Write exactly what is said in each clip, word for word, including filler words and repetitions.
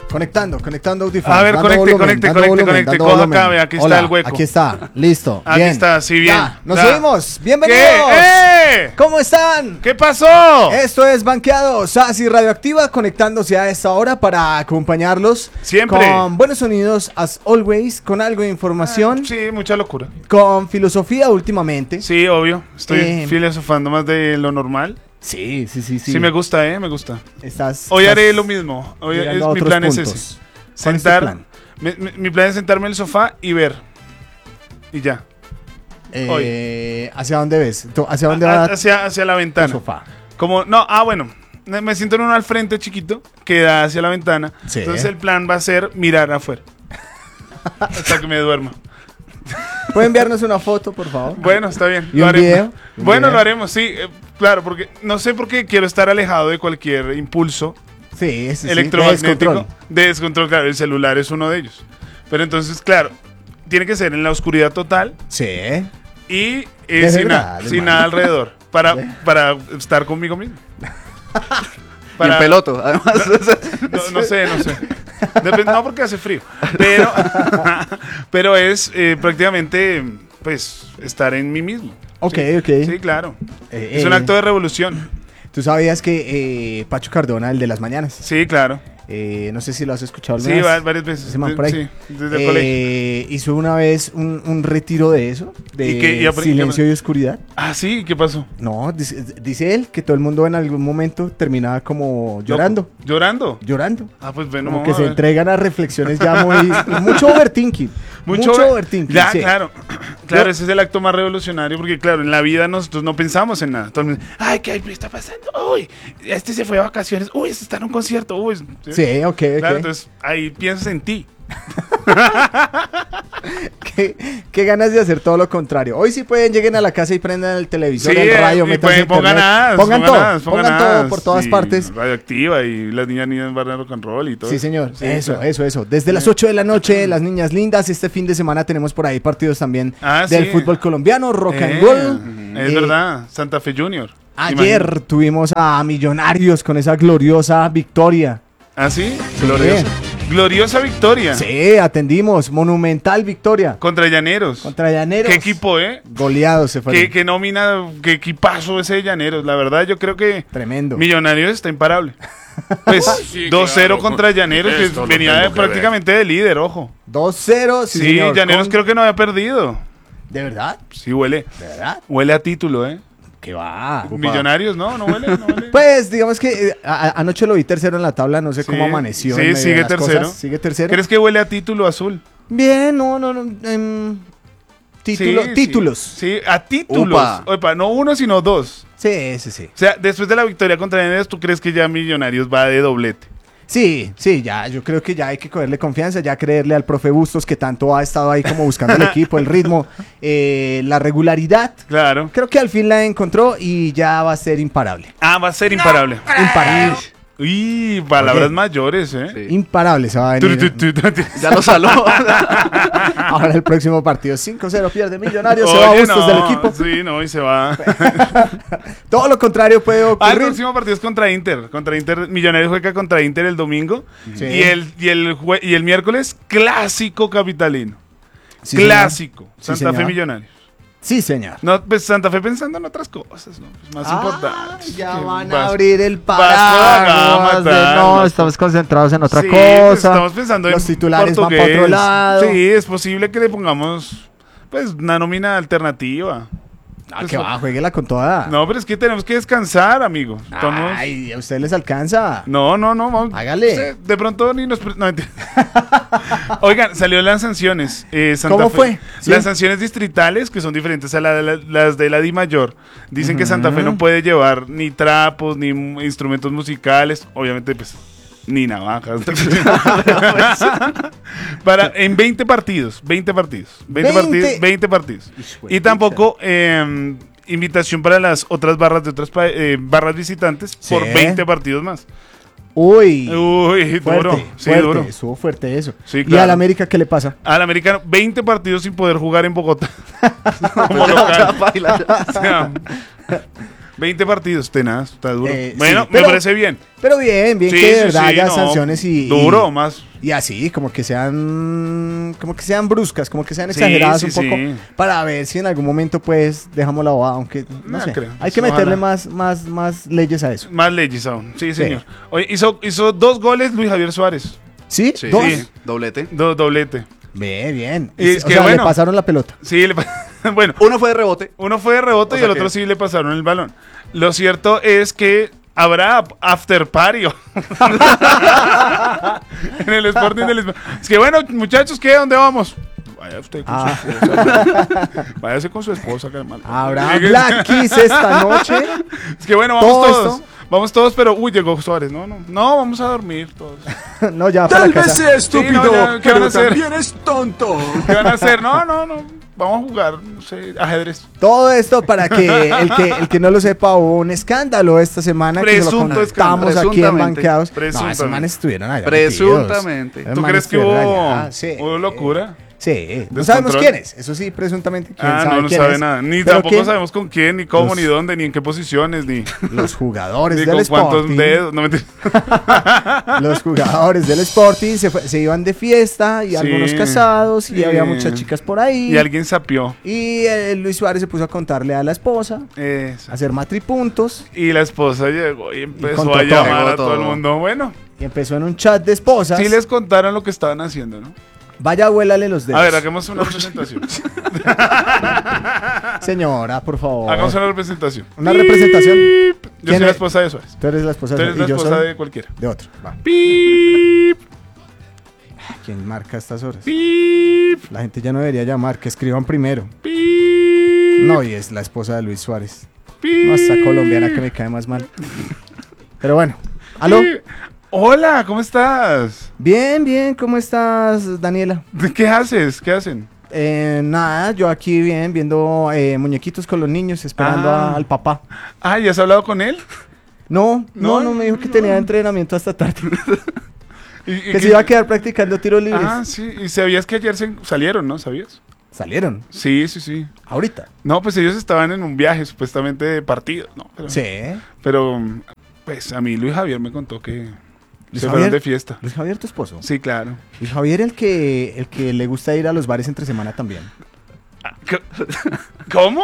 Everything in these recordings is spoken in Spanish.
Conectando, conectando audífonos. A ver, dando conecte, volumen, conecte, dando conecte, volumen, conecte. dando Coja volumen. acá, vea, aquí está Hola, el hueco. Aquí está, listo. Aquí bien. está, sí, bien. Ya, nos Ya. subimos. Bienvenidos. ¿Qué? ¡Eh! ¿Cómo están? ¿Qué pasó? Esto es Banqueado, Sassy Radioactiva, conectándose a esta hora para acompañarlos. Siempre. Con buenos sonidos, as always, con algo de información, Sí, mucha locura. con filosofía últimamente. Sí, obvio. Estoy Eh. filosofando más de lo normal. Sí, sí, sí. Sí, me gusta, ¿eh? Me gusta. Estás, Hoy estás haré lo mismo. Hoy es, llegando a mi otros plan es puntos. ese. ¿Cuál es tu Sentar. plan? Mi, mi- mi plan es sentarme en el sofá y ver. Y ya. Eh, ¿Hacia dónde ves? ¿Tú- ¿Hacia dónde A- va hacia, hacia la tu ventana. sofá? Como, no, ah, bueno. Me me siento en uno al frente chiquito que da hacia la ventana. Sí. Entonces el plan va a ser mirar afuera. Hasta que me duerma. ¿Puede enviarnos una foto, por favor? Bueno, está bien. ¿Y lo un haremos. video? ¿Un Bueno, video? lo haremos, sí. eh, claro, porque no sé por qué quiero estar alejado de cualquier impulso Sí, sí, sí. electromagnético. Descontrol. De descontrol, claro. El celular es uno de ellos. Pero entonces, claro, tiene que ser en la oscuridad total Sí. y eh, De sin, verdad, na- sin hermano. nada alrededor. Para, ¿Sí? para estar conmigo mismo. Y en peloto, además. No, no sé, no sé. Dep- no, porque hace frío. Pero, pero es eh, prácticamente, pues, estar en mí mismo. Ok, Sí. ok. Sí, claro. Eh, Es un eh, acto de revolución. ¿Tú sabías que eh, Pacho Cardona, el de las mañanas, Sí, claro. eh, no sé si lo has escuchado alguna Sí, vez? va- varias veces. Ese man De- por ahí. Sí, desde el Eh, colegio. hizo una vez un, un retiro de eso, de ¿Y qué? ¿Y apre- silencio qué- y oscuridad. Ah, sí, ¿qué pasó? No, dice, dice él que todo el mundo en algún momento terminaba como llorando, Loco. ¿Llorando? llorando. Ah, pues bueno, Como que vamos se a ver. entregan a reflexiones ya muy... mucho overthinking. Mucho, over- overthinking. Ya, sí. claro. Claro, Yo- ese es el acto más revolucionario porque, claro, en la vida nosotros no pensamos en nada. Todo el mundo, ay, ¿qué está pasando? Uy, este se fue de vacaciones. Uy, este está en un concierto. Uy. Sí, ok, ok. Claro, entonces ahí piensas en ti. ¿Qué, qué ganas de hacer todo lo contrario. Hoy sí pueden, lleguen a la casa y prendan el televisor, Sí, el radio, y métanse pueden- en pongan internet. nada, pongan todo, nada, pongan todo por todas partes. Radioactiva y las niñas niñas van a rock and roll y todo. Sí, señor. Sí, eso, claro. eso, eso. Desde las ocho de la noche, las niñas lindas. Este fin de semana tenemos por ahí partidos también Ah, del sí. fútbol colombiano, rock and Eh, roll. Es Eh, verdad, Santa Fe Junior. Ayer Imagínate. tuvimos a Millonarios con esa gloriosa victoria. ¿Ah, sí? Sí. Gloriosa. Gloriosa victoria. Sí, atendimos. Monumental victoria. Contra Llaneros. Contra Llaneros. ¿Qué equipo, eh? Goleados se fueron. ¿Qué, qué nómina, qué equipazo ese de Llaneros? La verdad, yo creo que Tremendo. Millonarios está imparable. Pues Sí, dos cero claro, contra Llaneros, que esto lo venía tengo de- que ver. prácticamente de líder, ojo. dos cero. Sí, Sí, señor, Llaneros con- creo que no había perdido. ¿De verdad? Sí, huele. ¿De verdad? Huele a título, ¿eh? ¿Qué va? Millonarios, ¿no? No huele, no huele. Pues digamos que eh, a- a- anoche lo vi tercero en la tabla, no sé Sí, cómo amaneció. sí, en medio de sigue las tercero. cosas. Sigue tercero. ¿Crees que huele a título azul? Bien, no, no, no. em, título- Sí, sí. títulos. Sí, a títulos. Upa. Opa, no uno, sino dos. Sí, sí, sí. O sea, después de la victoria contra Llaneros, ¿tú crees que ya Millonarios va de doblete? Sí, sí, ya, yo creo que ya hay que cogerle confianza, ya creerle al profe Bustos que tanto ha estado ahí como buscando el equipo, el ritmo, eh, la regularidad. Claro. Creo que al fin la encontró y ya va a ser imparable. Ah, va a ser imparable. Imparable. Uy, palabras Oye. mayores, ¿eh? Sí. Imparable se va a Tu, venir. tu, tu, tu, tu. Ya lo saló. Ahora el próximo partido, cinco cero pierde Millonarios, se va Oye, Bustos no, del equipo. Sí, no, y se va. Todo lo contrario puede Ah, el ocurrir. próximo partido es contra Inter. Contra Inter, Millonarios juega contra Inter el domingo. Sí. Y, el, y, el jue- y el miércoles, clásico capitalino. Sí, clásico. Sí, Santa Fe señor. Millonarios. Sí, señor. No, pues Santa Fe pensando en otras cosas, ¿no? Pues más Ah, importantes. ya Que van a Vasco- abrir el Vasco da paraguas Gama, de, tal, no, Vasco- estamos concentrados en otra Sí, cosa. pues estamos pensando Los en titulares van portugués. para otro lado. Sí, es posible que le pongamos pues una nómina alternativa. Ah, Pues, que va, jueguela con toda. No, pero es que tenemos que descansar, amigo. Estamos... Ay, a ustedes les alcanza. No, no, no. Vamos. Hágale. No sé, de pronto ni nos... pre- No, mentira. Oigan, salió las sanciones. eh, Santa ¿Cómo Fe. fue? ¿Sí? Las sanciones distritales, que son diferentes a la de la- las de la DIMAYOR. Dicen que Santa Fe no Ujú. puede llevar ni trapos, ni mu- instrumentos musicales. Obviamente, pues, ni navajas. Para, en veinte partidos. veinte partidos. veinte, veinte. partidos. veinte partidos. Hijo de Y tampoco... eh, invitación para las otras barras de otras pa- eh, barras visitantes Sí. por veinte partidos más. Uy, Uy, fuerte, duro. Sí, fuerte, duro. estuvo fuerte eso. Sí, ¿Y claro. al América qué le pasa? Al americano, veinte partidos sin poder jugar en Bogotá. Como Pues ya, local. ya, baila, ya. O sea, veinte partidos, tenaz, está duro. Eh, bueno, sí, pero- me parece bien. Pero bien, bien Sí, que de sí, verdad sí, haya no, sanciones y... Duro, más. Y, y así, como que sean... Como que sean bruscas, como que sean Sí, exageradas sí, un poco. sí. Para ver si en algún momento, pues, dejamos la bobada, aunque, no No sé. creo, Hay que ojalá. meterle más, más, más leyes a eso. Más leyes aún. Sí, señor. Oye, hizo, hizo dos goles Luis Javier Suárez. ¿Sí? Sí. ¿Dos? Sí. Doblete. Do- doblete. Bien, bien. Y es o que sea, bueno. le pasaron la pelota. Sí, le pa- bueno, Uno fue de rebote. uno fue de rebote O y sea el otro que- sí le pasaron el balón. Lo cierto es que habrá after party en el Sporting del Lisboa. Es que bueno, muchachos, ¿qué? ¿Dónde vamos? Vaya usted con Ah. su esposa. Váyase con su esposa, que mal. Habrá Black Kiss esta noche. Es que bueno, vamos Todo todos. esto. Vamos todos, pero uy, llegó Suárez. No, no, no, vamos a dormir todos. No, ya para la casa. Sí, no, ya, ¿qué van a hacer? es tonto. ¿Qué van a hacer? No, no, no. Vamos a jugar, no sé, ajedrez. Todo esto para que el que el que no lo sepa, hubo un escándalo esta semana que se lo Presunto contamos escándalo. aquí en Presuntamente. Banqueados. No, Presuntamente. esos manes estuvieron allá. Presuntamente. metidos. ¿Tú Esos crees manes que estuvieron hubo, allá, sí. hubo locura? Sí, no Descontrol. sabemos quién es. Eso sí, presuntamente quién Ah, sabe no, no quién sabe es. nada. Ni Pero tampoco quién- sabemos con quién, ni cómo, Los- ni dónde, ni en qué posiciones, ni, Los jugadores ni del con cuántos Sporting. dedos. No, mentira. Los jugadores del Sporting se, fue- se iban de fiesta y Sí, algunos casados y sí. había muchas chicas por ahí. Y alguien sapió. Y eh, Luis Suárez se puso a contarle a la esposa, Eso. a hacer matripuntos Y la esposa llegó y empezó contó a todo. llamar a Llegó todo el todo. mundo. Bueno, y empezó en un chat de esposas. sí les contaron lo que estaban haciendo, ¿no? Vaya, huélale los dedos. A ver, hagamos una representación. Señora, por favor. Hagamos una representación. Una representación. Yo ¿Quién soy la es? esposa de Suárez. Tú eres la esposa Tú eres de la y yo esposa soy de cualquiera. de otro. Va. Pip, ¿Quién marca a estas horas? pip, La gente ya no debería llamar, que escriban primero. pip, No, y es la esposa de Luis Suárez. pip. No, esta colombiana que me cae más mal. Pero bueno. ¿Aló? Sí. Hola, ¿cómo estás? Bien, bien. ¿Cómo estás, Daniela? ¿Qué haces? ¿Qué hacen? Eh, nada, yo aquí bien, viendo eh, muñequitos con los niños, esperando Ah. a- al papá. Ah, ¿ya has hablado con él? No, no, No, no, me dijo que tenía entrenamiento hasta tarde. ¿Y- y Que qué- se iba a quedar practicando tiros libres. Ah, sí. Y sabías que ayer se salieron, ¿no? ¿Sabías? Salieron, Sí, sí, sí. ahorita. No, pues ellos estaban en un viaje supuestamente de partido, ¿no? Pero, Sí. pero, pues a mí Luis Javier me contó que ¿Luis se Javier? fueron de fiesta. Luis Javier, tu esposo. Sí, claro. Luis Javier, el que, el que le gusta ir a los bares entre semana también. ¿Qué? ¿Cómo?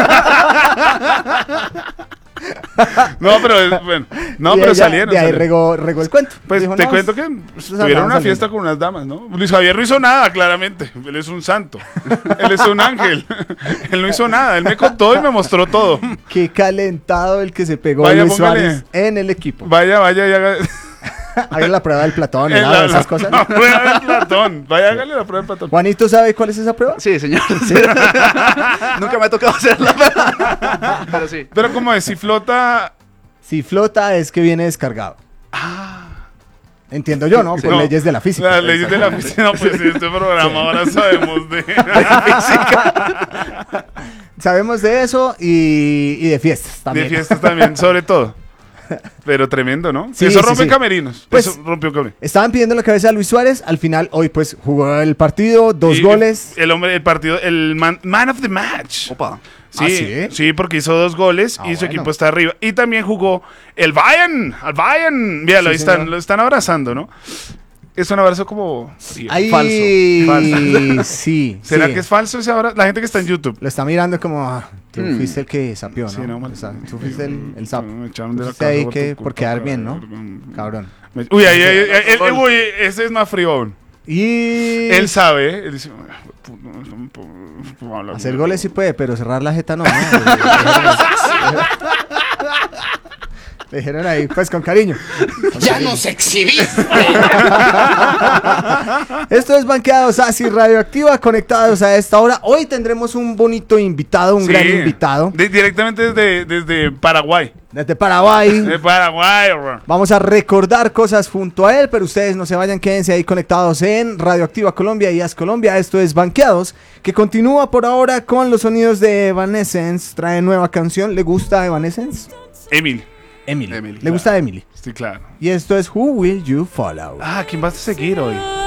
No, pero es- bueno. No, Y pero ella- salieron. De ahí salieron. regó, regó el cuento. Pues Dijo, te no, cuento que nosotros tuvieron andamos una fiesta saliendo. con unas damas, ¿no? Luis Javier no hizo nada, claramente. Él es un santo. Él es un ángel. Él no hizo nada. Él me contó y me mostró todo. Qué calentado el que se pegó Vaya, Luis póngale. Suárez en el equipo. Vaya, vaya y haga. Haga la prueba del Platón, Eh, helado, la, esas la- cosas. la prueba del Platón. Vaya, hágale la prueba del Platón. Juanito, ¿sabe cuál es esa prueba? Sí, señor. Nunca me ha tocado hacerla. pero- Pero sí. Pero como es, si flota. Si flota es que viene descargado. Entiendo yo, ¿no? Por No, leyes de la física. Las leyes de la física. No, pues en este programa ahora sabemos de. Sabemos de eso y, y de fiestas también. De fiestas también, sobre todo. Pero tremendo, ¿no? Sí, Eso sí, rompe sí. camerinos. Pues- Eso rompió camerinos. Estaban pidiendo la cabeza a Luis Suárez. Al final, hoy pues jugó el partido, dos Y goles. El hombre del partido, el man, man of the match. Opa. Sí, ¿Ah, sí? sí, porque hizo dos goles Ah, y su bueno. equipo está arriba. Y también jugó el Bayern, al Bayern. Míralo, Sí, ahí están, señor. lo están abrazando, ¿no? Es un abrazo como frío. Ahí, Falso. sí. ¿Será sí. que es falso ese abrazo? La gente que está en YouTube. Lo está mirando como, ah, tú Mm. fuiste el que sapió, ¿no? Sí, no, mal- O sea, tú fuiste el, el sapo. Me echaron de la Fuiste casa ahí por que, tu por culpa, quedar bien, ¿no? cabrón. Cabrón. Me- Uy, ahí, ahí, ahí, él- él- uy, ese es más frío aún. Y Él sabe, ¿eh? Él dice, habla- hacer goles sí puede, pero cerrar la jeta no. ¿no? Le dijeron ahí, pues con cariño. ¡Ya nos exhibiste! Esto es Banqueados así Radioactiva, conectados a esta hora. Hoy tendremos un bonito invitado, un Sí, gran invitado. de- directamente desde, desde Paraguay. Desde Paraguay. De Paraguay, bro. Vamos a recordar cosas junto a él, pero ustedes no se vayan, quédense ahí conectados en Radioactiva Colombia y As Colombia. Esto es Banqueados, que continúa por ahora con los sonidos de Evanescence. Trae nueva canción. ¿Le gusta Evanescence? Emil. Emily. Emily, Le gusta Emily. Sí, claro. Y esto es Who Will You Follow? Ah, ¿quién vas a seguir hoy?